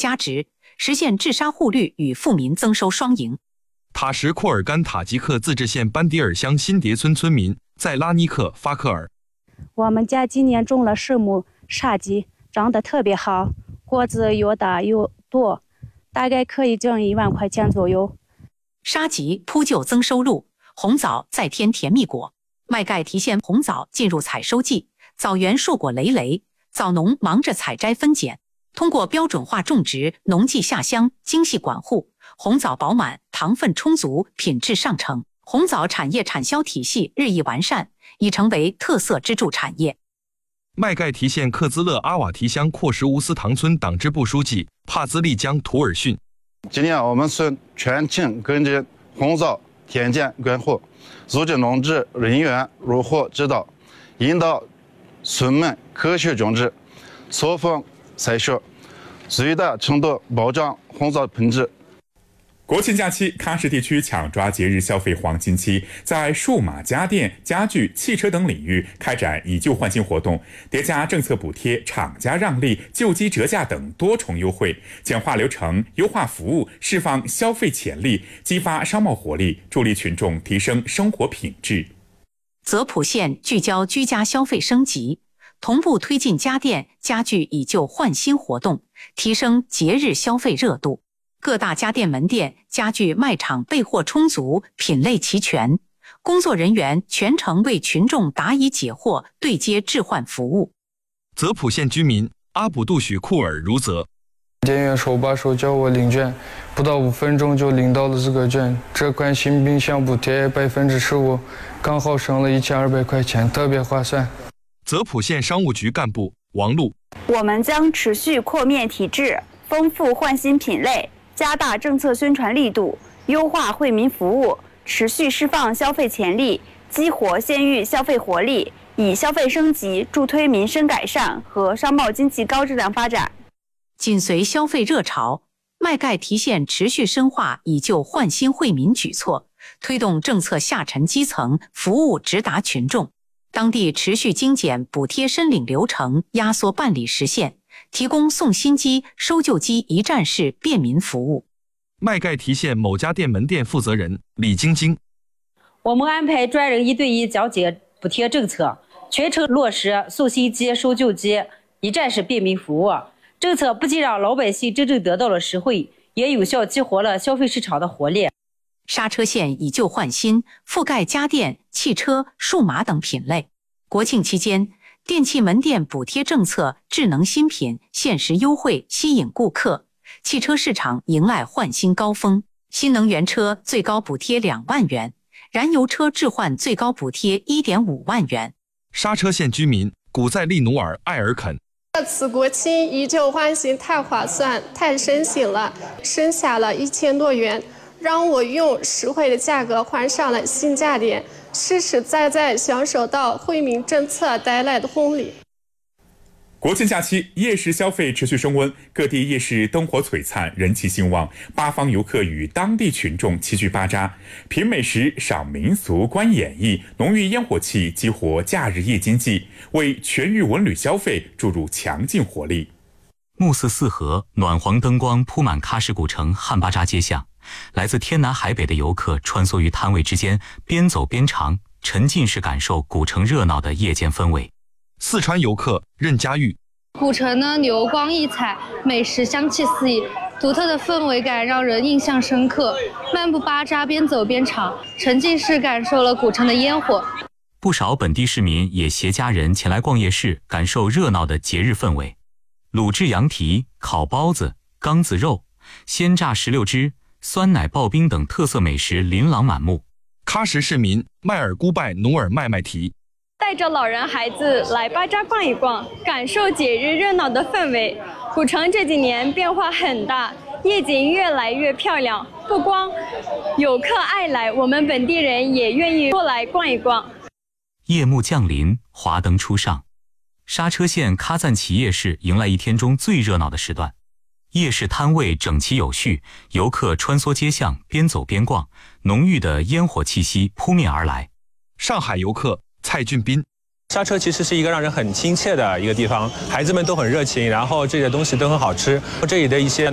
加值，实现治沙护绿与富民增收双赢。 塔什库尔干塔吉克自治县班迪尔乡新迭村村民在拉尼克发克尔， 我们家今年种了10亩沙棘，长得特别好，果子又大又多，大概可以挣1万块钱左右。 沙棘铺就增收入，红枣再添甜蜜果。麦盖提县红枣进入采收季，枣园硕果累累，枣农忙着采摘分拣。通过标准化种植、农技下乡、精细管护，红枣饱满、糖分充足、品质上乘。红枣产业产销体系日益完善，已成为特色支柱产业。 麦盖提县克孜勒阿瓦提乡阔什乌斯塘村党支部书记帕兹利江图尔逊： 今年我们是全村根据红枣田间管护，组织农职人员入户指导，引导村民科学种植、错峰采收，最大程度保障红枣品质。 国庆假期，喀什地区抢抓节日消费黄金期，在数码家电、家具、汽车等领域开展以旧换新活动，叠加政策补贴、厂家让利、旧机折价等多重优惠，简化流程、优化服务，释放消费潜力，激发商贸活力，助力群众提升生活品质。 泽普县聚焦居家消费升级，同步推进家电、家具以旧换新活动，提升节日消费热度。各大家电门店、家具卖场备货充足，品类齐全，工作人员全程为群众答疑解惑，对接置换服务。 泽普县居民阿卜杜许库尔如则： 店员手把手教我领券，不到5分钟就领到了这个券。这款新冰箱补贴15%，刚好省了1200块钱，特别划算。 泽普县商务局干部王璐： 我们将持续扩面体制，丰富换新品类，加大政策宣传力度，优化惠民服务，持续释放消费潜力，激活县域消费活力，以消费升级助推民生改善和商贸经济高质量发展。 紧随消费热潮，麦盖提县持续深化以旧换新惠民举措，推动政策下沉基层，服务直达群众。当地持续精简补贴申领流程，压缩办理时限，提供送新机、收旧机一站式便民服务。 麦盖提县某家电门店负责人李晶晶： 我们安排专人1对1讲解补贴政策，全程落实送新机、收旧机一站式便民服务。政策不仅让老百姓真正得到了实惠，也有效激活了消费市场的活力。 刹车县以旧换新，覆盖家电、汽车、数码等品类。国庆期间，电器门店补贴政策、智能新品限时优惠吸引顾客，汽车市场迎来换新高峰。新能源车最高补贴2万元，燃油车置换最高补贴1.5万元。 刹车县居民古在利努尔艾尔肯： 这次国庆以旧换新太划算，太省心了，省下了1000多元，让我用实惠的价格换上了新家电，实实在在享受到惠民政策带来的红利。 国庆假期，夜市消费持续升温，各地夜市灯火璀璨，人气兴旺，八方游客与当地群众齐聚巴扎，品美食、赏民俗、观演艺，浓郁烟火气激活假日夜经济，为全域文旅消费注入强劲活力。 暮色四合，暖黄灯光铺满喀什古城汉巴扎街巷，来自天南海北的游客穿梭于摊位之间，边走边尝，沉浸式感受古城热闹的夜间氛围。 四川游客任佳玉： 古城呢流光溢彩，美食香气四溢，独特的氛围感让人印象深刻。漫步巴扎，边走边尝，沉浸式感受了古城的烟火。 不少本地市民也携家人前来逛夜市，感受热闹的节日氛围。卤制羊蹄、烤包子、缸子肉、鲜榨16只、酸奶刨冰等特色美食琳琅满目。 喀什市民迈尔姑拜努尔麦麦提： 带着老人孩子来巴扎逛一逛，感受节日热闹的氛围。古城这几年变化很大，夜景越来越漂亮，不光游客爱来，我们本地人也愿意过来逛一逛。 夜幕降临，华灯初上，刹车县喀赞旗夜市迎来一天中最热闹的时段。夜市摊位整齐有序，游客穿梭街巷，边走边逛，浓郁的烟火气息扑面而来。 上海游客蔡俊斌： 刹车其实是一个让人很亲切的一个地方，孩子们都很热情，然后这里的东西都很好吃，这里的一些